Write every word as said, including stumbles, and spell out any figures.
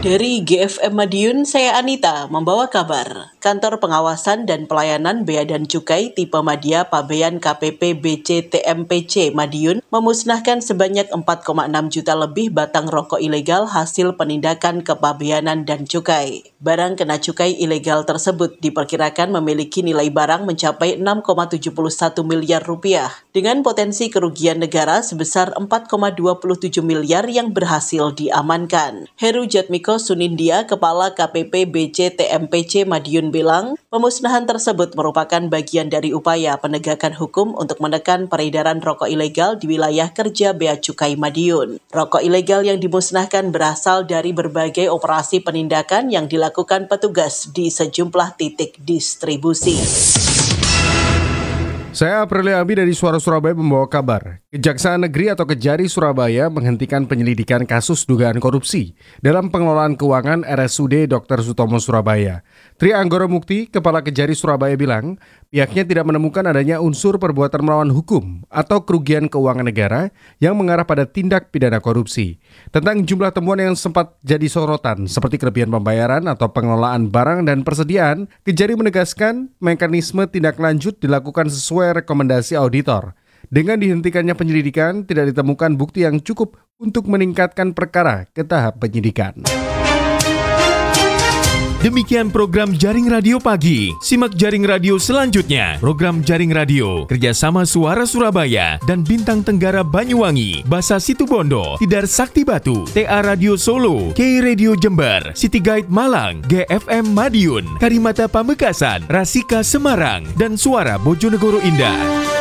Dari G F M Madiun, saya Anita membawa kabar. Kantor Pengawasan dan Pelayanan Bea dan Cukai tipe Madya Pabean K P P B C T M P C Madiun memusnahkan sebanyak empat koma enam juta lebih batang rokok ilegal hasil penindakan kepabeanan dan cukai. Barang kena cukai ilegal tersebut diperkirakan memiliki nilai barang mencapai enam koma tujuh satu miliar rupiah dengan potensi kerugian negara sebesar empat koma dua tujuh miliar yang berhasil diamankan. Heru Jatmiko Sunindia, Kepala K P P B C T M P C Madiun bilang, pemusnahan tersebut merupakan bagian dari upaya penegakan hukum untuk menekan peredaran rokok ilegal di wilayah kerja Bea Cukai Madiun. Rokok ilegal yang dimusnahkan berasal dari berbagai operasi penindakan yang dilakukan petugas di sejumlah titik distribusi. Saya Aprilia Abi dari Suara Surabaya membawa kabar. Kejaksaan Negeri atau Kejari Surabaya menghentikan penyelidikan kasus dugaan korupsi dalam pengelolaan keuangan R S U D Doktor Sutomo Surabaya. Tri Anggoro Mukti, Kepala Kejari Surabaya bilang, pihaknya tidak menemukan adanya unsur perbuatan melawan hukum atau kerugian keuangan negara yang mengarah pada tindak pidana korupsi. Tentang jumlah temuan yang sempat jadi sorotan seperti kelebihan pembayaran atau pengelolaan barang dan persediaan, Kejari menegaskan mekanisme tindak lanjut dilakukan sesuai rekomendasi auditor. Dengan dihentikannya penyelidikan, tidak ditemukan bukti yang cukup untuk meningkatkan perkara ke tahap penyidikan. Demikian program Jaring Radio Pagi. Simak Jaring Radio selanjutnya. Program Jaring Radio kerjasama Suara Surabaya dan Bintang Tenggara Banyuwangi, Basa Situbondo, Tidar Sakti Batu, T A Radio Solo, K Radio Jember, City Guide Malang, G F M Madiun, Karimata Pamekasan, Rasika Semarang, dan Suara Bojonegoro Indah.